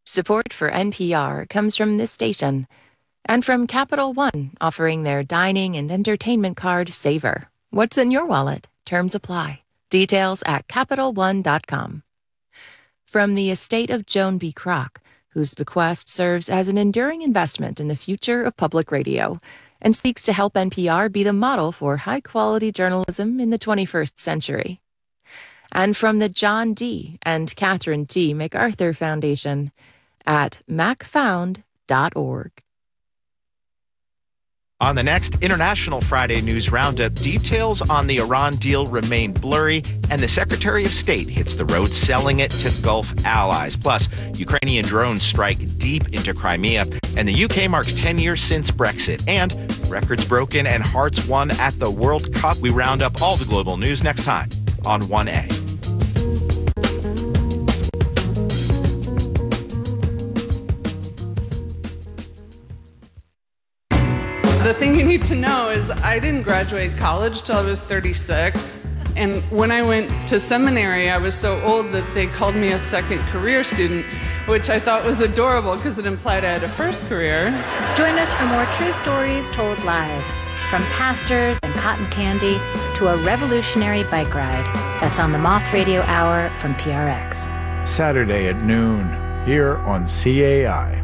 Support for NPR comes from this station and from Capital One, offering their dining and entertainment card Savor. What's in your wallet? Terms apply. Details at CapitalOne.com. From the estate of Joan B. Kroc, whose bequest serves as an enduring investment in the future of public radio and seeks to help NPR be the model for high-quality journalism in the 21st century. And from the John D. and Catherine T. MacArthur Foundation at macfound.org. On the next International Friday News Roundup, details on the Iran deal remain blurry, and the Secretary of State hits the road selling it to Gulf allies. Plus, Ukrainian drones strike deep into Crimea, and the UK marks 10 years since Brexit. And records broken and hearts won at the World Cup. We round up all the global news next time on 1A. The thing you need to know is I didn't graduate college till I was 36. And when I went to seminary, I was so old that they called me a second career student, which I thought was adorable because it implied I had a first career. Join us for more true stories told live. From pastors and cotton candy to a revolutionary bike ride. That's on the Moth Radio Hour from PRX. Saturday at noon, here on CAI.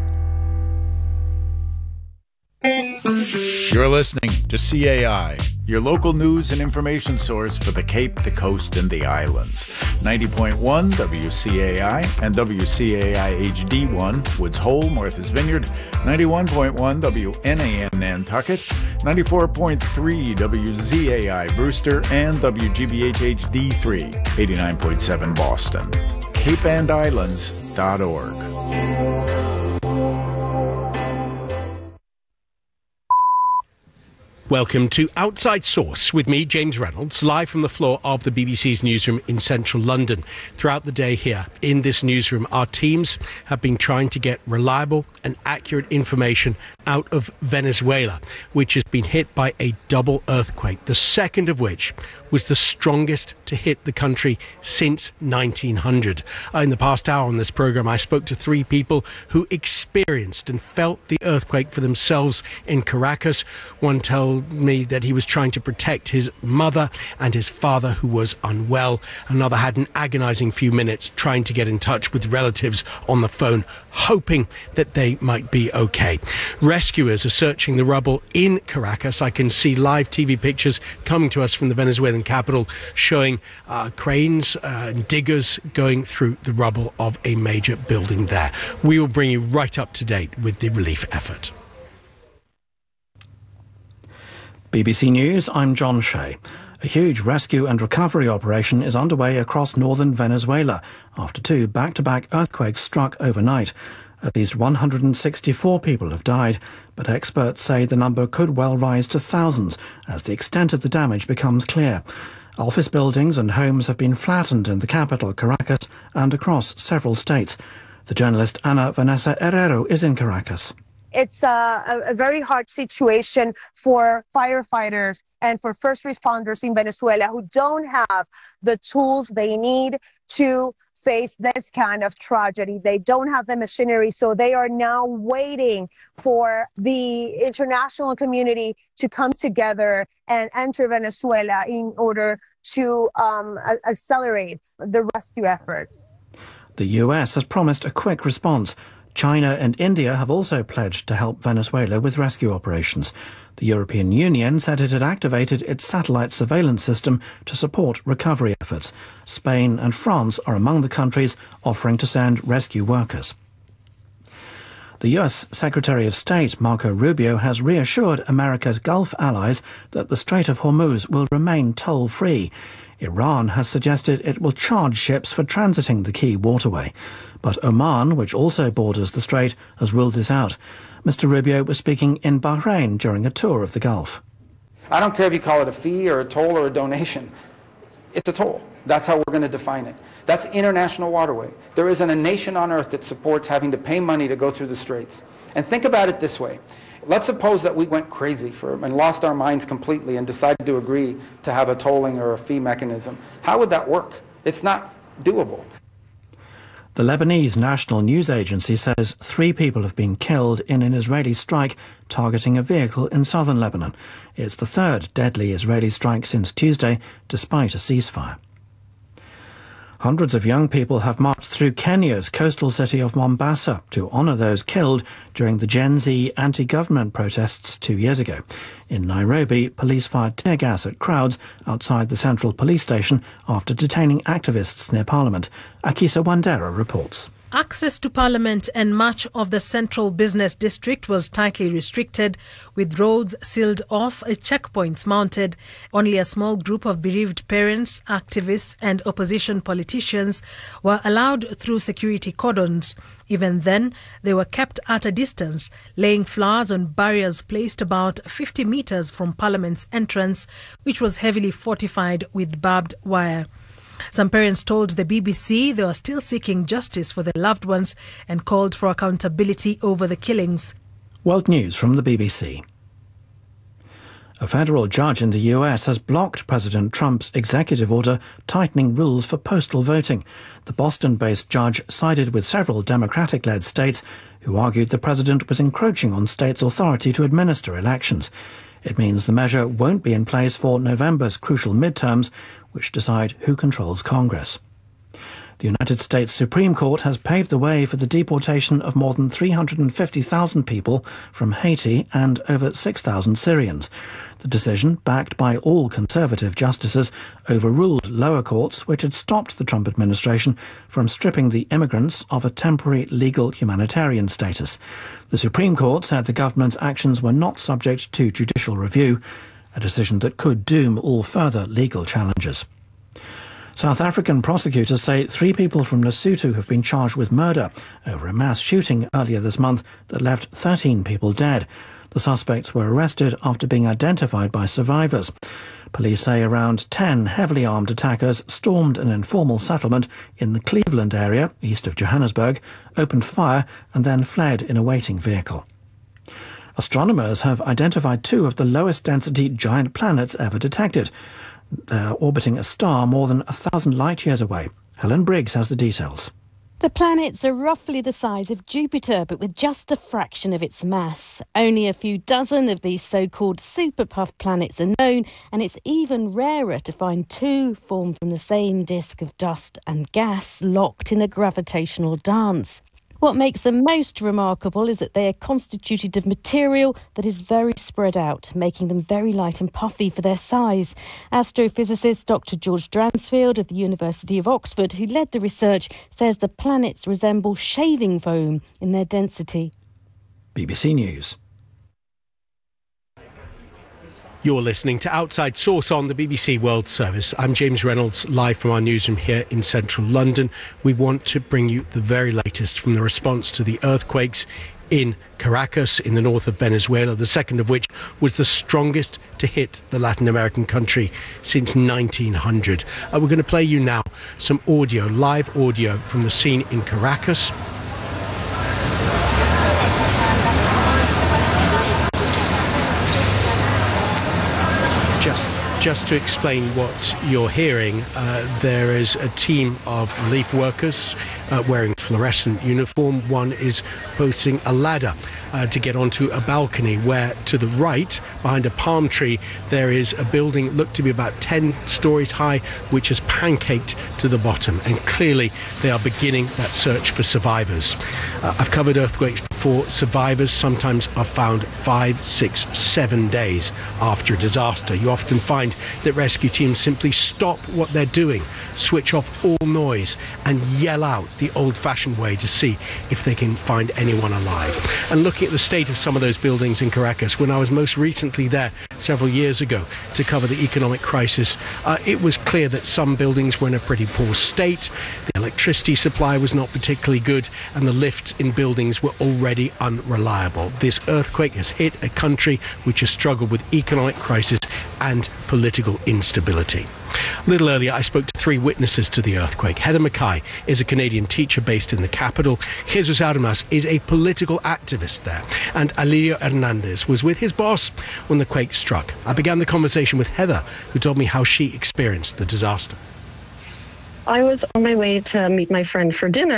You're listening to CAI, your local news and information source for the Cape, the Coast, and the Islands. 90.1 WCAI and WCAI HD1, Woods Hole, Martha's Vineyard. 91.1 WNAN Nantucket. 94.3 WZAI Brewster and WGBH HD3, 89.7 Boston. CapeandIslands.org. Welcome to Outside Source with me, James Reynolds, live from the floor of the BBC's newsroom in central London. Throughout the day here in this newsroom, our teams have been trying to get reliable and accurate information out of Venezuela, which has been hit by a double earthquake, the second of which was the strongest to hit the country since 1900. In the past hour on this program, I spoke to three people who experienced and felt the earthquake for themselves in Caracas. One told me that he was trying to protect his mother and his father, who was unwell. Another had an agonizing few minutes trying to get in touch with relatives on the phone, hoping that they might be okay. Rescuers are searching the rubble in Caracas. I can see live TV pictures coming to us from the Venezuelan capital showing cranes and diggers going through the rubble of a major building there. We will bring you right up to date with the relief effort. BBC News, I'm John Shea. A huge rescue and recovery operation is underway across northern Venezuela after two back-to-back earthquakes struck overnight. At least 164 people have died, but experts say the number could well rise to thousands as the extent of the damage becomes clear. Office buildings and homes have been flattened in the capital, Caracas, and across several states. The journalist Ana Vanessa Herrero is in Caracas. It's a very hard situation for firefighters and for first responders in Venezuela who don't have the tools they need to face this kind of tragedy. They don't have the machinery, so they are now waiting for the international community to come together and enter Venezuela in order to accelerate the rescue efforts. The US has promised a quick response. China and India have also pledged to help Venezuela with rescue operations. The European Union said it had activated its satellite surveillance system to support recovery efforts. Spain and France are among the countries offering to send rescue workers. The US Secretary of State, Marco Rubio, has reassured America's Gulf allies that the Strait of Hormuz will remain toll-free. Iran has suggested it will charge ships for transiting the key waterway. But Oman, which also borders the strait, has ruled this out. Mr. Rubio was speaking in Bahrain during a tour of the Gulf. I don't care if you call it a fee or a toll or a donation. It's a toll. That's how we're going to define it. That's international waterway. There isn't a nation on earth that supports having to pay money to go through the straits. And think about it this way. Let's suppose that we went crazy and lost our minds completely and decided to agree to have a tolling or a fee mechanism. How would that work? It's not doable. The Lebanese national news agency says 3 people have been killed in an Israeli strike targeting a vehicle in southern Lebanon. It's the 3rd deadly Israeli strike since Tuesday, despite a ceasefire. Hundreds of young people have marched through Kenya's coastal city of Mombasa to honour those killed during the Gen Z anti-government protests 2 years ago. In Nairobi, police fired tear gas at crowds outside the Central Police Station after detaining activists near Parliament. Akisa Wandera reports. Access to Parliament and much of the central business district was tightly restricted, with roads sealed off, checkpoints mounted. Only a small group of bereaved parents, activists and opposition politicians were allowed through security cordons. Even then, they were kept at a distance, laying flowers on barriers placed about 50 metres from Parliament's entrance, which was heavily fortified with barbed wire. Some parents told the BBC they were still seeking justice for their loved ones and called for accountability over the killings. World News from the BBC. A federal judge in the US has blocked President Trump's executive order tightening rules for postal voting. The Boston-based judge sided with several Democratic-led states who argued the president was encroaching on states' authority to administer elections. It means the measure won't be in place for November's crucial midterms, which decide who controls Congress. The United States Supreme Court has paved the way for the deportation of more than 350,000 people from Haiti and over 6,000 Syrians. The decision, backed by all conservative justices, overruled lower courts which had stopped the Trump administration from stripping the immigrants of a temporary legal humanitarian status. The Supreme Court said the government's actions were not subject to judicial review, a decision that could doom all further legal challenges. South African prosecutors say 3 people from Lesotho have been charged with murder over a mass shooting earlier this month that left 13 people dead. The suspects were arrested after being identified by survivors. Police say around 10 heavily armed attackers stormed an informal settlement in the Cleveland area, east of Johannesburg, opened fire and then fled in a waiting vehicle. Astronomers have identified 2 of the lowest density giant planets ever detected. They're orbiting a star more than 1,000 light-years away. Helen Briggs has the details. The planets are roughly the size of Jupiter, but with just a fraction of its mass. Only a few dozen of these so-called super-puff planets are known, and it's even rarer to find 2 formed from the same disk of dust and gas locked in a gravitational dance. What makes them most remarkable is that they are constituted of material that is very spread out, making them very light and puffy for their size. Astrophysicist Dr. George Dransfield of the University of Oxford, who led the research, says the planets resemble shaving foam in their density. BBC News. You're listening to Outside Source on the BBC World Service. I'm James Reynolds, live from our newsroom here in central London. We want to bring you the very latest from the response to the earthquakes in Caracas in the north of Venezuela, the second of which was the strongest to hit the Latin American country since 1900. We're going to play you now some audio, live audio from the scene in Caracas. Just to explain what you're hearing, there is a team of relief workers wearing fluorescent uniform. One is posting a ladder to get onto a balcony where to the right, behind a palm tree, there is a building looked to be about 10 stories high, which is pancaked to the bottom. And clearly they are beginning that search for survivors. I've covered earthquakes before. Survivors sometimes are found 5, 6, 7 days after a disaster. You often find that rescue teams simply stop what they're doing, switch off all noise and yell out the old-fashioned way to see if they can find anyone alive. And looking at the state of some of those buildings in Caracas, when I was most recently there several years ago to cover the economic crisis, it was clear that some buildings were in a pretty poor state, the electricity supply was not particularly good, and the lifts in buildings were already unreliable. This earthquake has hit a country which has struggled with economic crisis and political instability. A little earlier, I spoke to 3 witnesses to the earthquake. Heather Mackay is a Canadian teacher based in the capital. Jesus Armas is a political activist there. And Alilio Hernandez was with his boss when the quake struck. I began the conversation with Heather, who told me how she experienced the disaster. I was on my way to meet my friend for dinner,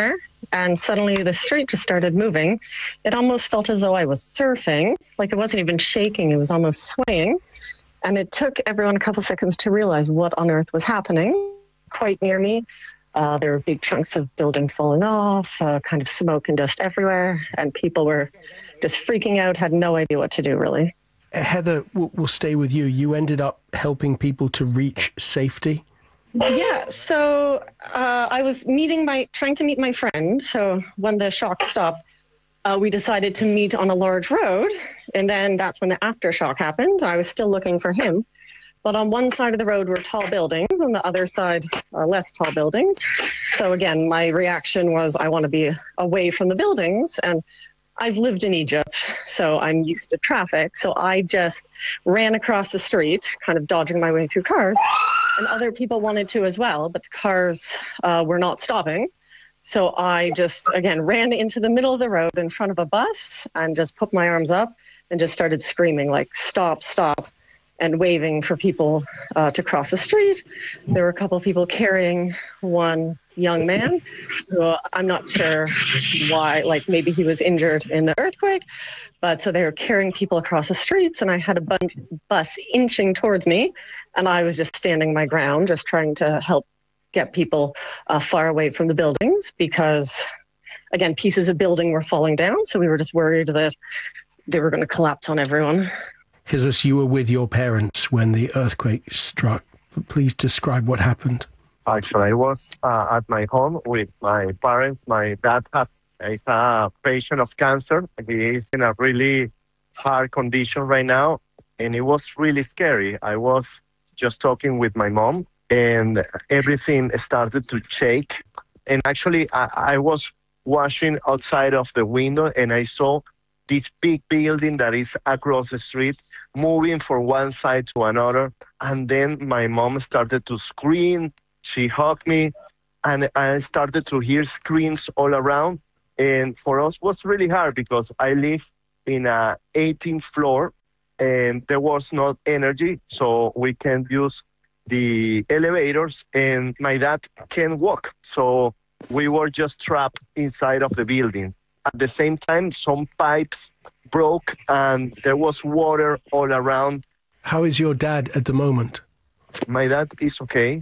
and suddenly the street just started moving. It almost felt as though I was surfing, like it wasn't even shaking, it was almost swaying. And it took everyone a couple seconds to realize what on earth was happening. Quite near me, there were big chunks of building falling off, kind of smoke and dust everywhere, and people were just freaking out, had no idea what to do, really. Heather, we'll stay with you. You ended up helping people to reach safety? Yeah, so I was trying to meet my friend. So when the shock stopped, we decided to meet on a large road. And then that's when the aftershock happened. I was still looking for him. But on one side of the road were tall buildings, on the other side are less tall buildings. So again, my reaction was I want to be away from the buildings. And I've lived in Egypt, so I'm used to traffic. So I just ran across the street, kind of dodging my way through cars. And other people wanted to as well, but the cars were not stopping. So I just, again, ran into the middle of the road in front of a bus and just put my arms up and just started screaming, like, stop, stop, and waving for people to cross the street. There were a couple of people carrying one young man who I'm not sure why, like maybe he was injured in the earthquake, but so they were carrying people across the streets, and I had a bus inching towards me, and I was just standing my ground, just trying to help get people far away from the buildings because, again, pieces of building were falling down, so we were just worried that they were going to collapse on everyone. Jesus, you were with your parents when the earthquake struck. Please describe what happened. Actually, I was at my home with my parents. My dad is a patient of cancer. He is in a really hard condition right now, and it was really scary. I was just talking with my mom, and everything started to shake. And actually, I was watching outside of the window, and I saw this big building that is across the street moving from one side to another. And then my mom started to scream. She hugged me, and I started to hear screams all around. And for us, it was really hard because I live in a 18th floor, and there was no energy, so we can't use the elevators, and my dad can't walk. So we were just trapped inside of the building. At the same time, some pipes broke, and there was water all around. How is your dad at the moment? My dad is okay.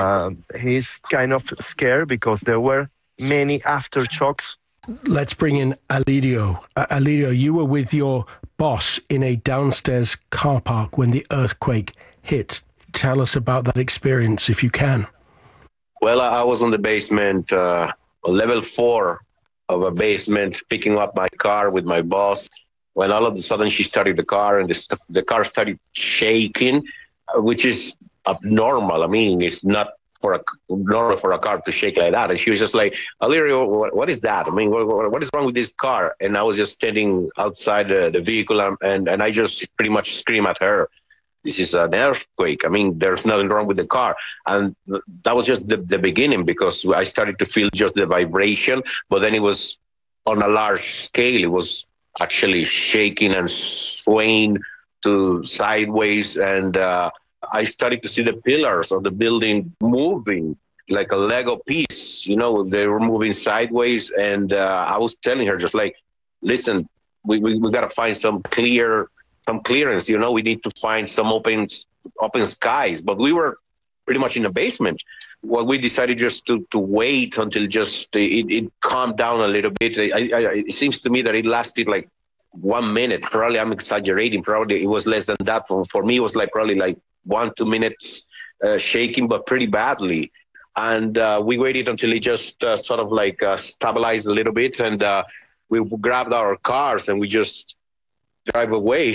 He's kind of scared because there were many aftershocks. Let's bring in Alirio. Alirio, you were with your boss in a downstairs car park when the earthquake hit. Tell us about that experience, if you can. Well, I was on the basement, level 4 of a basement, picking up my car with my boss, when all of a sudden she started the car, and the car started shaking, which is abnormal. I mean, it's not normal for a car to shake like that. And she was just like, Alirio, what is that? I mean, what is wrong with this car? And I was just standing outside the vehicle, and I just pretty much screamed at her, this is an earthquake. I mean, there's nothing wrong with the car. And that was just the beginning, because I started to feel just the vibration, but then it was on a large scale. It was actually shaking and swaying to sideways, and I started to see the pillars of the building moving like a Lego piece. You know, they were moving sideways, and I was telling her just like, listen, we got to find some clearance. You know, we need to find some open skies. But we were pretty much in the basement. Well, we decided just to wait until just it calmed down a little bit. It seems to me that it lasted like 1 minute. Probably I'm exaggerating. Probably it was less than that. For me, it was like probably like 1-2 minutes shaking, but pretty badly. And we waited until it just sort of like stabilized a little bit. And we grabbed our cars and we just drive away.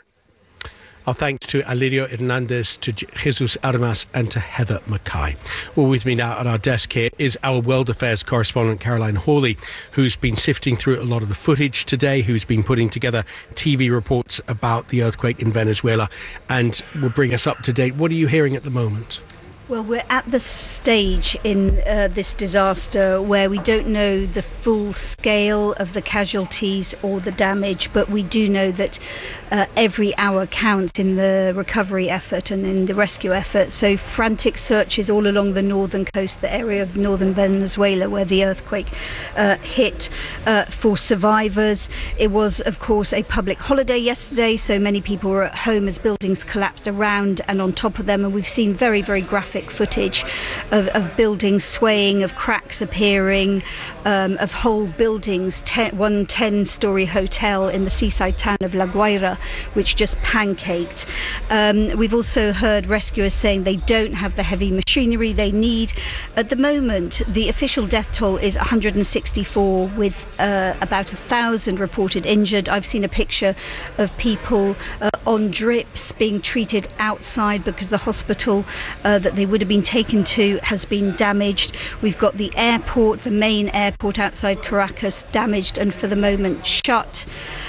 Our thanks to Alirio Hernandez, to Jesus Armas, and to Heather Mackay. Well, with me now at our desk here is our World Affairs correspondent, Caroline Hawley, who's been sifting through a lot of the footage today, who's been putting together TV reports about the earthquake in Venezuela, and will bring us up to date. What are you hearing at the moment? Well, we're at the stage in this disaster where we don't know the full scale of the casualties or the damage, but we do know that every hour counts in the recovery effort and in the rescue effort. So frantic searches all along the northern coast, the area of northern Venezuela where the earthquake hit, for survivors. It was, of course, a public holiday yesterday, so many people were at home as buildings collapsed around and on top of them, and we've seen very, very graphic footage of buildings swaying, of cracks appearing, of whole buildings. One 10-story hotel in the seaside town of La Guaira, which just pancaked. We've also heard rescuers saying they don't have the heavy machinery they need. At the moment, the official death toll is 164, with about 1,000 reported injured. I've seen a picture of people on drips being treated outside because the hospital that they would have been taken to has been damaged. We've got the airport, the main airport outside Caracas, damaged and for the moment shut.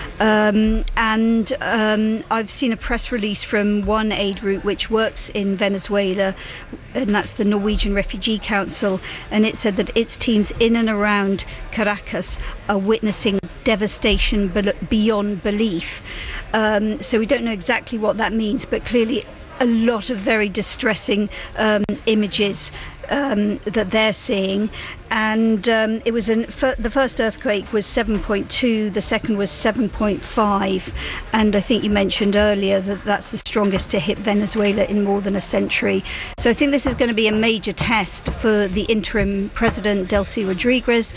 I've seen a press release from one aid route which works in Venezuela, and that's the Norwegian Refugee Council, and it said that its teams in and around Caracas are witnessing devastation beyond belief. So we don't know exactly what that means, but clearly a lot of very distressing images that they're seeing. And it was the first earthquake was 7.2, the second was 7.5, and I think you mentioned earlier that that's the strongest to hit Venezuela in more than a century. So I think this is going to be a major test for the interim president, Delcy Rodriguez.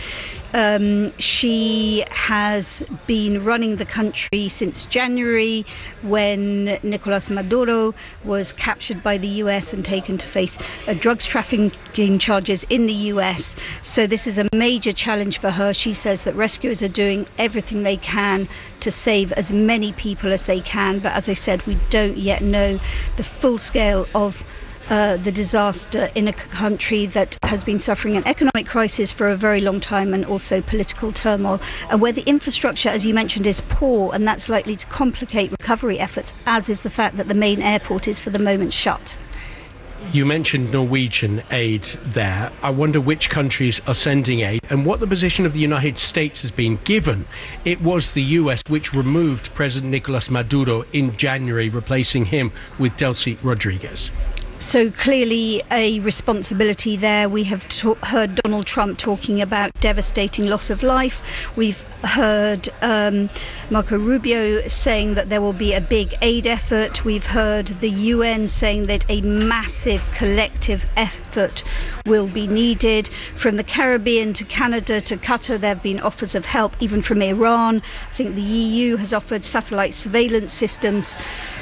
She has been running the country since January, when Nicolas Maduro was captured by the US and taken to face drugs trafficking charges in the US. So this is a major challenge for her. She says that rescuers are doing everything they can to save as many people as they can. But as I said, we don't yet know the full scale of the disaster in a country that has been suffering an economic crisis for a very long time, and also political turmoil, and where the infrastructure, as you mentioned, is poor, and that's likely to complicate recovery efforts, as is the fact that the main airport is for the moment shut. You mentioned Norwegian aid there. I wonder which countries are sending aid and what the position of the United States has been, given it was the US which removed President Nicolas Maduro in January, replacing him with Delcy Rodriguez. So clearly a responsibility there. We have heard Donald Trump talking about devastating loss of life. We've heard Marco Rubio saying that there will be a big aid effort. We've heard the UN saying that a massive collective effort will be needed. From the Caribbean to Canada to Qatar, there have been offers of help, even from Iran. I think the EU has offered satellite surveillance systems.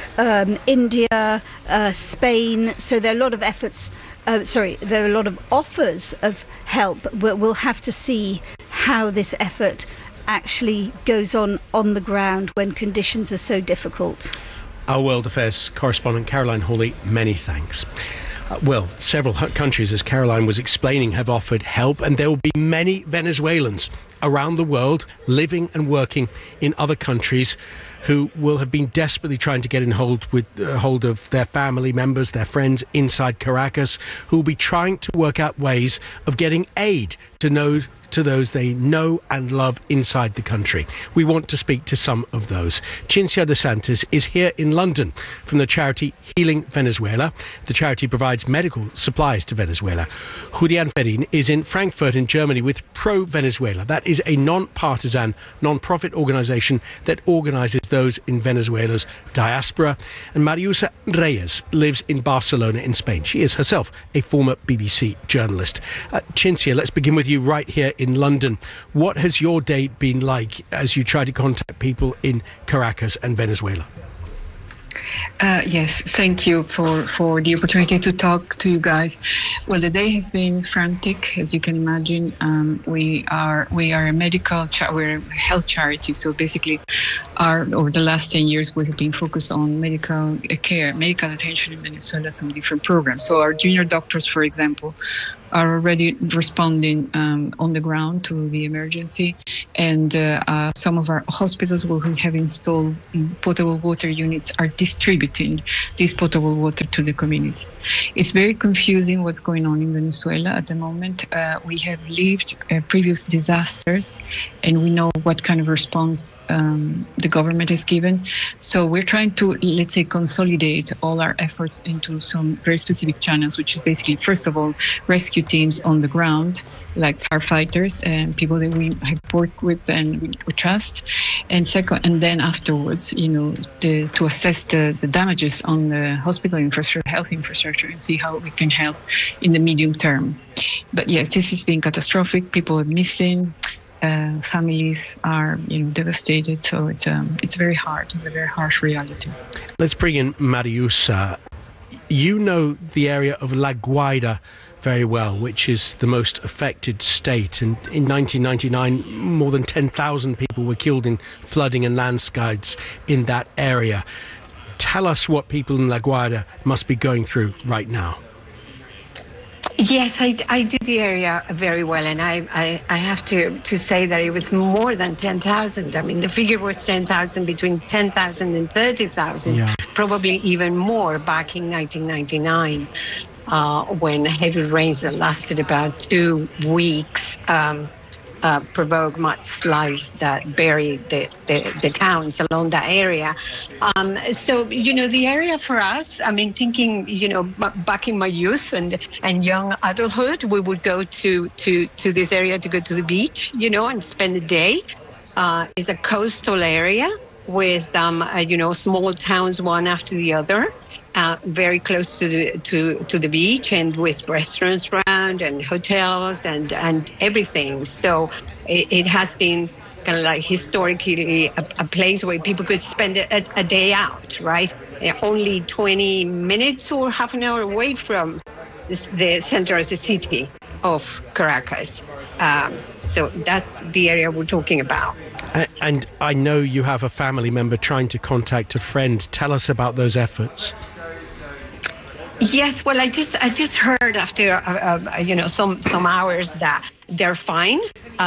India, Spain. So there are a lot of efforts. There are a lot of offers of help, but we'll have to see how this effort actually goes on the ground when conditions are so difficult. Our World Affairs correspondent Caroline Hawley, many thanks. Well, several countries, as Caroline was explaining, have offered help, and there will be many Venezuelans around the world living and working in other countries who will have been desperately trying to get in hold of their family members, their friends inside Caracas, who will be trying to work out ways of getting aid to those they know and love inside the country. We want to speak to some of those. Cinzia de Santis is here in London from the charity Healing Venezuela. The charity provides medical supplies to Venezuela. Julian Ferrin is in Frankfurt in Germany with Pro Venezuela. That is a non-partisan, non-profit organisation that organises those in Venezuela's diaspora. And Mariusa Reyes lives in Barcelona in Spain. She is herself a former BBC journalist. Cinzia, let's begin with you right here in London. What has your day been like as you try to contact people in Caracas and Venezuela? Yes, thank you for the opportunity to talk to you guys. Well, the day has been frantic, as you can imagine. We are a we're a health charity, so basically, over the last 10 years, we have been focused on medical care, medical attention in Venezuela, some different programs. So our junior doctors, for example, are already responding on the ground to the emergency. And some of our hospitals where we have installed potable water units are distributing this potable water to the communities. It's very confusing what's going on in Venezuela at the moment. We have lived previous disasters and we know what kind of response the government has given. So we're trying to, let's say, consolidate all our efforts into some very specific channels, which is basically, first of all, rescue teams on the ground, like firefighters and people that we have worked with and we trust. And second, and then afterwards, to assess the damages on the hospital infrastructure, health infrastructure, and see how we can help in the medium term. But yes, this has been catastrophic. People are missing. Families are, devastated. So it's very hard. It's a very harsh reality. Let's bring in Mariusa. You know the area of La Guaira very well, which is the most affected state. And in 1999, more than 10,000 people were killed in flooding and landslides in that area. Tell us what people in La Guaira must be going through right now. Yes, I do the area very well, and I have to say that it was more than 10,000. I mean, the figure was 10,000, between 10,000 and 30,000, probably even more back in 1999, when heavy rains that lasted about 2 weeks provoked mudslides that buried the towns along that area. So, the area for us, I mean, thinking, back in my youth and young adulthood, we would go to this area to go to the beach, and spend a day. It's a coastal area with, small towns one after the other. Very close to the beach, and with restaurants around and hotels and everything. So it has been kind of like historically a place where people could spend a day out, right? Only 20 minutes or half an hour away from the center of the city of Caracas. So that's the area we're talking about. And I know you have a family member trying to contact a friend. Tell us about those efforts. Yes, well, I just heard after some hours that they're fine.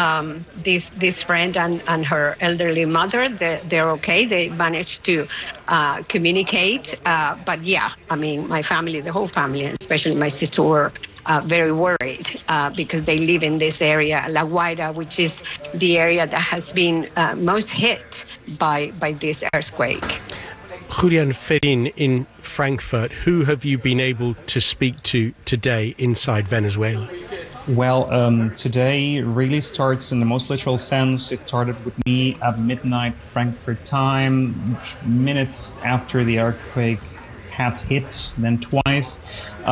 This friend and her elderly mother, they're okay. They managed to communicate. But yeah, I mean, my family, the whole family, especially my sister, were very worried because they live in this area, La Guaira, which is the area that has been most hit by this earthquake. Julian Ferrin in Frankfurt, who have you been able to speak to today inside Venezuela? Well, today really starts in the most literal sense. It started with me at midnight Frankfurt time, minutes after the earthquake had hit, then twice.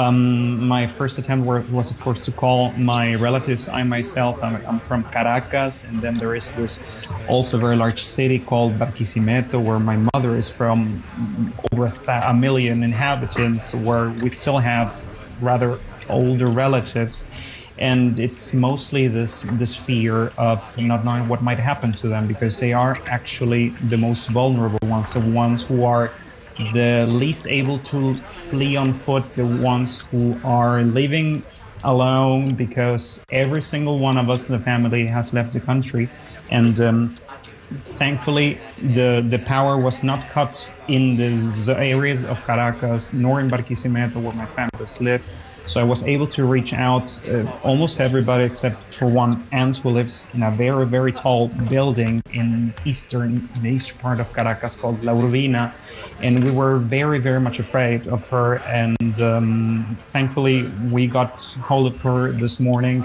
My first attempt was, of course, to call my relatives. I'm from Caracas, and then there is this also very large city called Barquisimeto, where my mother is from, over 1 million inhabitants, where we still have rather older relatives. And it's mostly this fear of not knowing what might happen to them, because they are actually the most vulnerable ones, the ones who are the least able to flee on foot, the ones who are living alone, because every single one of us in the family has left the country. And thankfully, the power was not cut in the areas of Caracas, nor in Barquisimeto, where my family live. So I was able to reach out almost everybody except for one aunt who lives in a very, very tall building in the eastern part of Caracas called La Urbina. And we were very, very much afraid of her. And thankfully, we got hold of her this morning,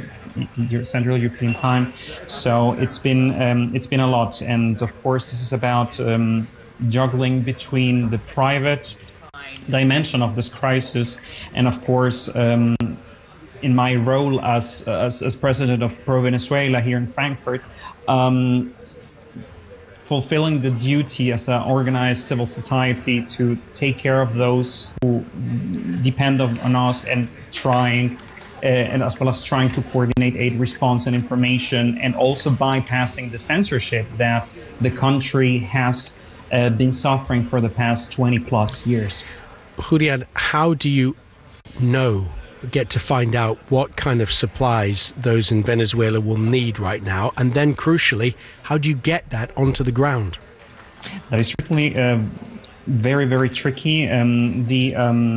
Central European time. So it's been a lot. And of course, this is about juggling between the private dimension of this crisis, and of course, in my role as president of Pro Venezuela here in Frankfurt, fulfilling the duty as an organized civil society to take care of those who depend on us, and and as well as trying to coordinate aid response and information, and also bypassing the censorship that the country has been suffering for the past 20 plus years. Julian, how do you know get to find out what kind of supplies those in Venezuela will need right now? And then, crucially, how do you get that onto the ground? That is certainly very, very tricky.